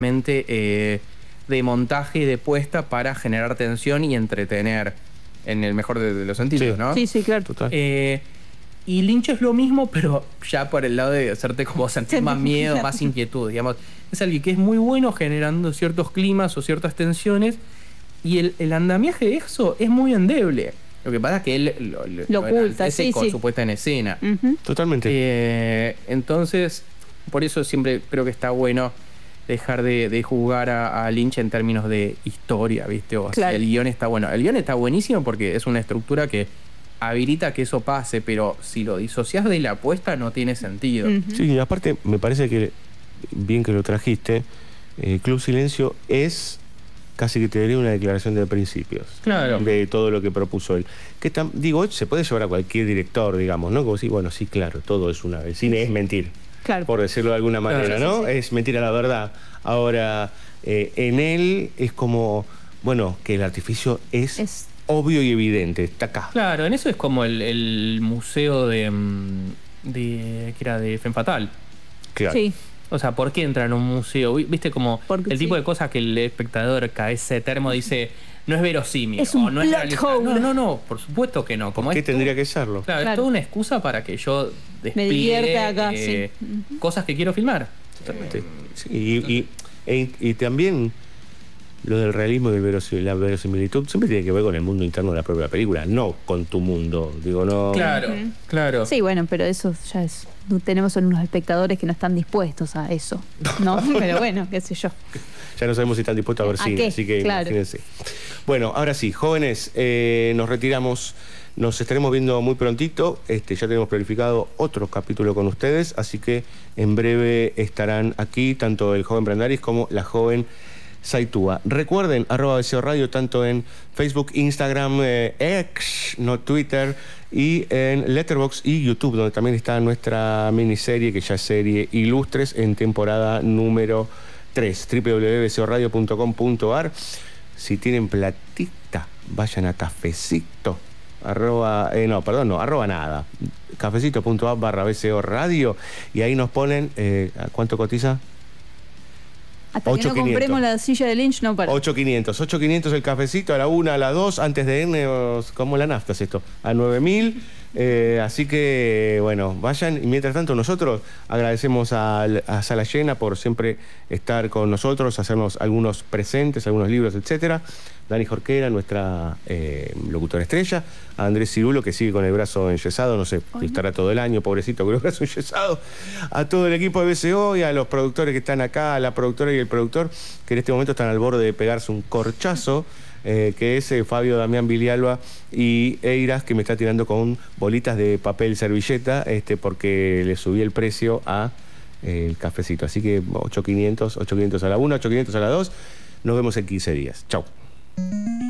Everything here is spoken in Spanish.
de montaje y de puesta para generar tensión y entretener, en el mejor de los sentidos, ¿no? Sí, sí, claro. Total. Y Lynch es lo mismo, pero ya por el lado de hacerte como sentir más miedo, más inquietud, digamos. Es alguien que es muy bueno generando ciertos climas o ciertas tensiones, y el andamiaje de eso es muy endeble. Lo que pasa es que él lo oculta, sí, con su puesta en escena. Totalmente. Entonces, por eso siempre creo que está bueno dejar de jugar a Lynch en términos de historia, ¿viste? O Claro. el guión está bueno. El guión está buenísimo porque es una estructura que habilita que eso pase, pero si lo disocias de la apuesta no tiene sentido. Sí, y aparte me parece que, bien que lo trajiste, Club Silencio es casi que te daría una declaración de principios. Claro. De todo lo que propuso él. Que digo, se puede llevar a cualquier director, digamos, ¿no? Como si, bueno, sí, claro, todo es una vez. Cine es mentir. Claro. Por decirlo de alguna manera, Claro, ¿no? sí. Es mentir a la verdad. Ahora, en él es como, bueno, que el artificio es obvio y evidente, está acá. Claro, en eso es como el museo que era de Femme Fatale. Claro. Sí. O sea, ¿por qué entra en un museo? ¿Viste como Porque el tipo de cosas que el espectador cabeza de termo dice no es verosímil? Es un o no es plot realista? hole. No, por supuesto que no. Como ¿Por qué es tendría que serlo? Claro, Claro. es toda una excusa para que yo Me divierta acá, despliegue sí. cosas que quiero filmar. Totalmente. Sí, y también lo del realismo y la verosimilitud siempre tiene que ver con el mundo interno de la propia película, no con tu mundo. Digo, no. Claro. Sí, bueno, pero eso ya es. Tenemos unos espectadores que no están dispuestos a eso, ¿no? Pero bueno, qué sé yo. Ya no sabemos si están dispuestos a ver ¿A cine, qué? así que Claro. imagínense. Bueno, ahora sí, jóvenes, nos retiramos. Nos estaremos viendo muy prontito. Ya tenemos planificado otro capítulo con ustedes, así que en breve estarán aquí tanto el joven Brandaris como la joven Saitúa. Recuerden, @BCO Radio, tanto en Facebook, Instagram, X, no Twitter, y en Letterboxd y YouTube, donde también está nuestra miniserie, que ya es serie Ilustres, en temporada número 3, www.bcoradio.com.ar. Si tienen platita, vayan a Cafecito, @nada, cafecito.app/BCO Radio, y ahí nos ponen, ¿cuánto cotiza? Hasta que no 8.500. compremos la silla de Lynch, no para. 8.500 el cafecito, a la 1, a la 2, antes de irnos, como la nafta es esto, a 9.000. Así que, bueno, vayan. Y mientras tanto, nosotros agradecemos a Sala Llena por siempre estar con nosotros, hacernos algunos presentes, algunos libros, etcétera. Dani Jorquera, nuestra locutora estrella. A Andrés Cirulo, que sigue con el brazo enyesado, no sé, estará todo el año, pobrecito, con el brazo enyesado. A todo el equipo de BCO y a los productores que están acá, a la productora y el productor, que en este momento están al borde de pegarse un corchazo, que es Fabio Damián Vilialba y Eiras, que me está tirando con bolitas de papel servilleta, porque le subí el precio a el cafecito. Así que 8.500 a la 1, 8.500 a la 2. Nos vemos en 15 días. Chau.